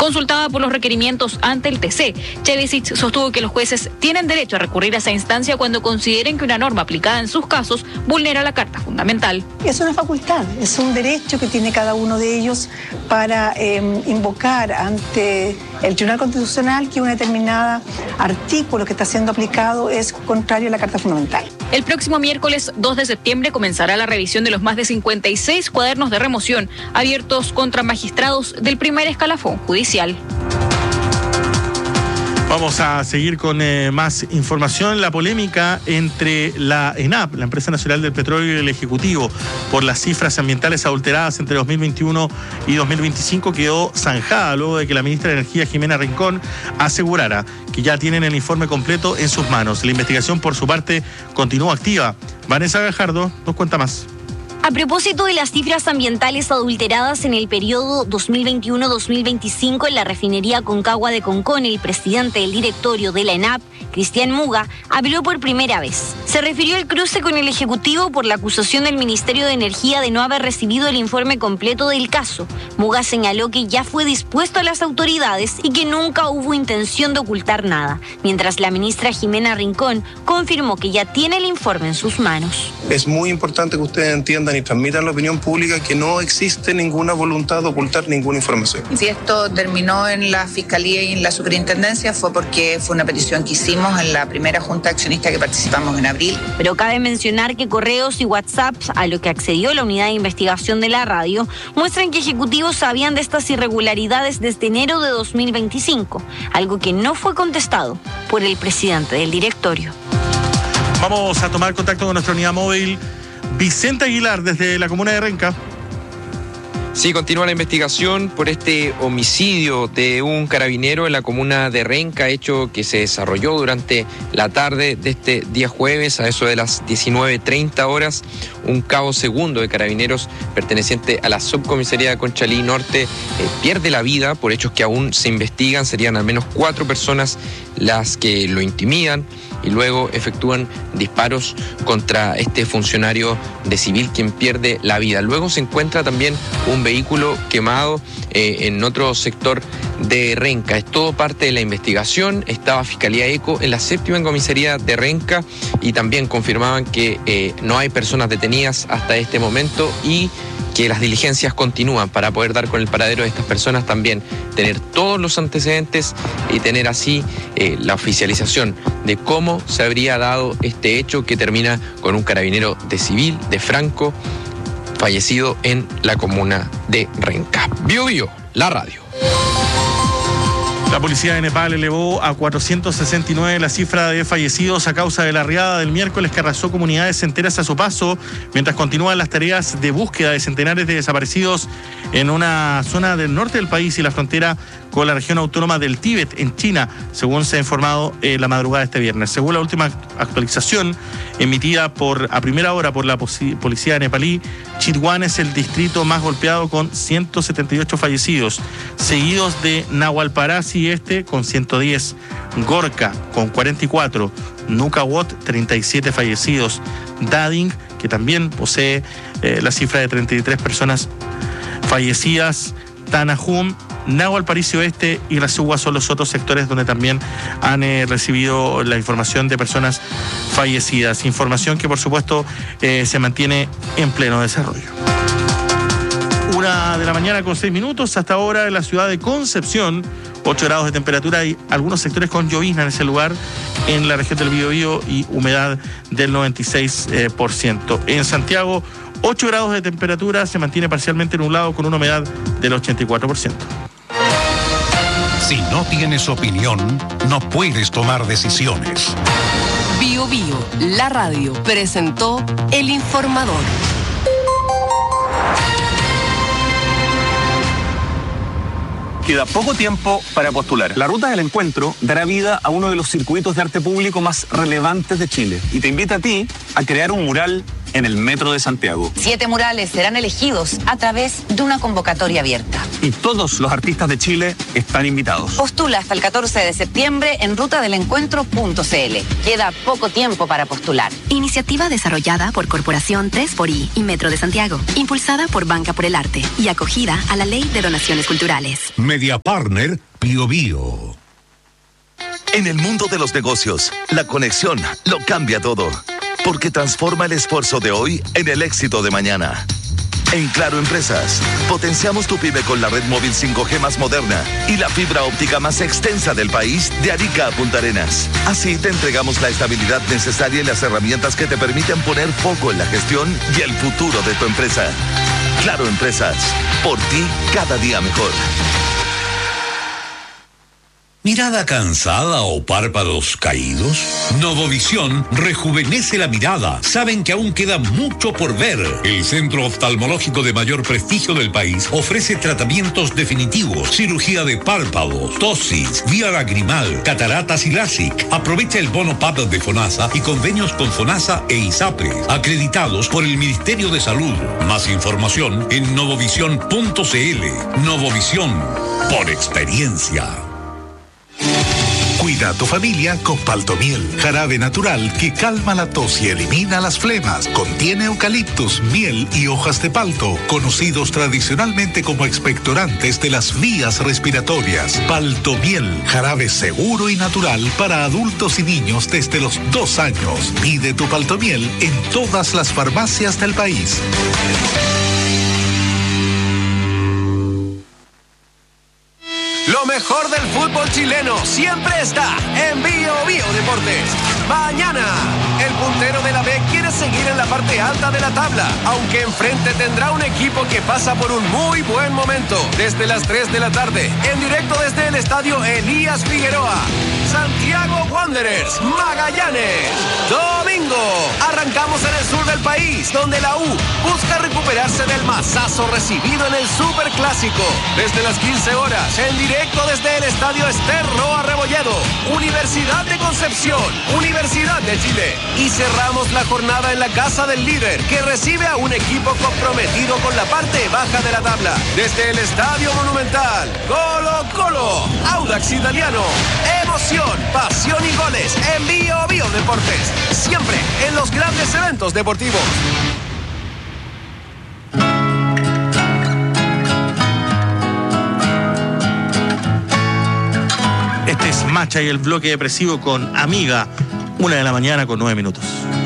Consultada por los requerimientos ante el TC, Chebisic sostuvo que los jueces tienen derecho a recurrir a esa instancia cuando consideren que una norma aplicada en sus casos vulnera la Carta Fundamental. Es una facultad, es un derecho que tiene cada uno de ellos para invocar ante el Tribunal Constitucional que un determinado artículo que está siendo aplicado es contrario a la Carta Fundamental. El próximo miércoles 2 de septiembre comenzará la revisión de los más de 56 cuadernos de remoción abiertos contra magistrados del primer escalafón judicial. Vamos a seguir con más información. La polémica entre la ENAP, la Empresa Nacional del Petróleo, y el Ejecutivo por las cifras ambientales adulteradas entre 2021 y 2025 quedó zanjada luego de que la ministra de Energía, Jimena Rincón, asegurara que ya tienen el informe completo en sus manos. La investigación, por su parte, continúa activa. Vanessa Gajardo nos cuenta más. A propósito de las cifras ambientales adulteradas en el periodo 2021-2025 en la refinería Concagua de Concón, el presidente del directorio de la ENAP, Cristian Muga, habló por primera vez. Se refirió al cruce con el Ejecutivo por la acusación del Ministerio de Energía de no haber recibido el informe completo del caso. Muga señaló que ya fue dispuesto a las autoridades y que nunca hubo intención de ocultar nada, mientras la ministra Jimena Rincón confirmó que ya tiene el informe en sus manos. Es muy importante que ustedes entiendan y transmitan a la opinión pública que no existe ninguna voluntad de ocultar ninguna información. Si esto terminó en la Fiscalía y en la Superintendencia fue porque fue una petición que hicimos en la primera junta accionista que participamos en abril. Pero cabe mencionar que correos y WhatsApps a lo que accedió la unidad de investigación de la radio muestran que ejecutivos sabían de estas irregularidades desde enero de 2025, algo que no fue contestado por el presidente del directorio. Vamos a tomar contacto con nuestra unidad móvil. Vicente Aguilar, desde la comuna de Renca. Sí, continúa la investigación por este homicidio de un carabinero en la comuna de Renca, hecho que se desarrolló durante la tarde de este día jueves, a eso de las 19:30 horas. Un cabo segundo de carabineros perteneciente a la subcomisaría de Conchalí Norte pierde la vida por hechos que aún se investigan. Serían al menos 4 personas las que lo intimidan y luego efectúan disparos contra este funcionario de civil, quien pierde la vida. Luego se encuentra también un vehículo quemado en otro sector de Renca. Es todo parte de la investigación. Estaba Fiscalía ECO en la 7ª comisaría de Renca y también confirmaban que no hay personas detenidas hasta este momento y que las diligencias continúan para poder dar con el paradero de estas personas, también tener todos los antecedentes y tener así la oficialización de cómo se habría dado este hecho que termina con un carabinero de civil, de Franco, fallecido en la comuna de Renca. Bio Bio, la radio. La policía de Nepal elevó a 469 la cifra de fallecidos a causa de la riada del miércoles que arrasó comunidades enteras a su paso, mientras continúan las tareas de búsqueda de centenares de desaparecidos en una zona del norte del país y la frontera con la región autónoma del Tíbet, en China, según se ha informado la madrugada de este viernes. Según la última actualización emitida a primera hora por la policía nepalí, Chitwan es el distrito más golpeado con 178 fallecidos, seguidos de Nahualparasi con 110, Gorka con 44, Nukawot 37 fallecidos, Dading, que también posee la cifra de 33 personas fallecidas, Tanahum, Nahualparisi Oeste y Rasugua son los otros sectores donde también han recibido la información de personas fallecidas. Información que por supuesto se mantiene en pleno desarrollo. 1:06 a.m. hasta ahora en la ciudad de Concepción, 8 grados de temperatura y algunos sectores con llovizna en ese lugar, en la región del Biobío y humedad del 96%. En Santiago, 8 grados de temperatura, se mantiene parcialmente nublado con una humedad del 84%. Si no tienes opinión, no puedes tomar decisiones. Bio Bio, la radio, presentó El Informador. Queda poco tiempo para postular. La Ruta del Encuentro dará vida a uno de los circuitos de arte público más relevantes de Chile y te invita a ti a crear un mural en el Metro de Santiago. 7 murales serán elegidos a través de una convocatoria abierta. Y todos los artistas de Chile están invitados. Postula hasta el 14 de septiembre en rutadelencuentro.cl. Queda poco tiempo para postular. Iniciativa desarrollada por Corporación 3xI y Metro de Santiago, impulsada por Banca por el Arte y acogida a la Ley de Donaciones Culturales. Media Partner Bio Bio. En el mundo de los negocios, la conexión lo cambia todo, porque transforma el esfuerzo de hoy en el éxito de mañana. En Claro Empresas, potenciamos tu pyme con la red móvil 5G más moderna y la fibra óptica más extensa del país, de Arica a Punta Arenas. Así te entregamos la estabilidad necesaria y las herramientas que te permiten poner foco en la gestión y el futuro de tu empresa. Claro Empresas, por ti cada día mejor. ¿Mirada cansada o párpados caídos? Novovisión rejuvenece la mirada. Saben que aún queda mucho por ver. El centro oftalmológico de mayor prestigio del país ofrece tratamientos definitivos, cirugía de párpados, tosis, vía lagrimal, cataratas y LASIK. Aprovecha el bono PAP de FONASA y convenios con FONASA e ISAPRE, acreditados por el Ministerio de Salud. Más información en novovisión.cl. Novovisión, por experiencia. Cuida a tu familia con Paltomiel, jarabe natural que calma la tos y elimina las flemas. Contiene eucaliptus, miel y hojas de palto, conocidos tradicionalmente como expectorantes de las vías respiratorias. Paltomiel, jarabe seguro y natural para adultos y niños desde los 2 años. Pide tu Paltomiel en todas las farmacias del país. Lo mejor del fútbol chileno siempre está en Bio Bio Deportes. Mañana, el puntero de la B quiere seguir en la parte alta de la tabla, aunque enfrente tendrá un equipo que pasa por un muy buen momento. Desde las 3 de la tarde, en directo desde el estadio Elías Figueroa, Santiago Wanderers, Magallanes. Domingo, arrancamos en el sur del país, donde la U busca recuperarse del mazazo recibido en el Superclásico. Desde las 15 horas, en directo desde el estadio Ester Roa Rebolledo, Universidad de Concepción, Universidad de Chile. Y cerramos la jornada en la casa del líder, que recibe a un equipo comprometido con la parte baja de la tabla. Desde el Estadio Monumental, Colo Colo, Audax Italiano. Emoción, pasión y goles en Bio Bio Deportes. Siempre en los grandes eventos deportivos. Este es Macha y el bloque depresivo con Amiga, 1 de la mañana con 9 minutos.